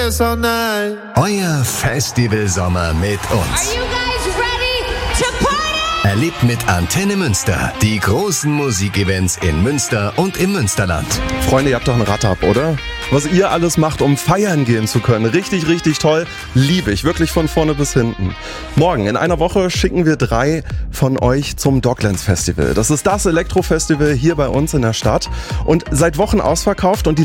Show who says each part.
Speaker 1: Euer Festivalsommer mit uns.
Speaker 2: Are you guys ready to party?
Speaker 1: Erlebt mit Antenne Münster die großen Musikevents in Münster und im Münsterland.
Speaker 3: Freunde, ihr habt doch ein Rad ab, oder? Was ihr alles macht, um feiern gehen zu können. Richtig, richtig toll. Liebe ich. Wirklich von vorne bis hinten. Morgen, in einer Woche, schicken wir 3 von euch zum Docklands Festival. Das ist das Elektrofestival hier bei uns in der Stadt. Und seit Wochen ausverkauft und die